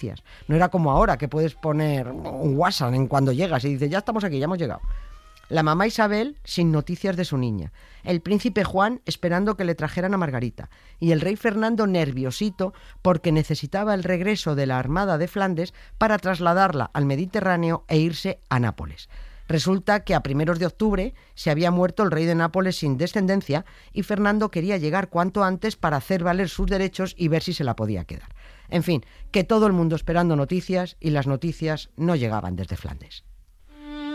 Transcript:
noticias. No era como ahora, que puedes poner un WhatsApp en cuando llegas y dices, ya estamos aquí, ya hemos llegado. La mamá Isabel sin noticias de su niña, el príncipe Juan esperando que le trajeran a Margarita y el rey Fernando nerviosito porque necesitaba el regreso de la Armada de Flandes para trasladarla al Mediterráneo e irse a Nápoles. Resulta que a primeros de octubre se había muerto el rey de Nápoles sin descendencia y Fernando quería llegar cuanto antes para hacer valer sus derechos y ver si se la podía quedar. En fin, que todo el mundo esperando noticias y las noticias no llegaban desde Flandes.